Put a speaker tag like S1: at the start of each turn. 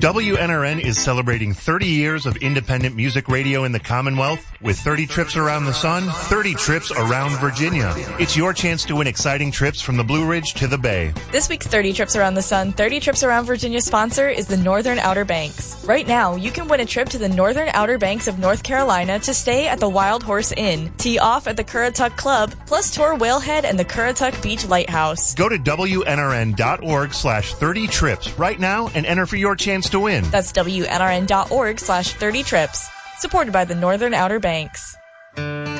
S1: WNRN is celebrating 30 years of independent music radio in the Commonwealth with 30 trips around the sun, 30 trips around Virginia. It's your chance to win exciting trips from the Blue Ridge to the Bay.
S2: This week's 30 Trips Around the Sun, 30 Trips Around Virginia sponsor is the Northern Outer Banks. Right now, you can win a trip to the Northern Outer Banks of North Carolina to stay at the Wild Horse Inn, tee off at the Currituck Club, plus tour Whalehead and the Currituck Beach Lighthouse.
S1: Go to WNRN.org/30 trips right now and enter for your chance to win.
S2: That's WNRN.org/30 trips. Supported by the Northern Outer Banks.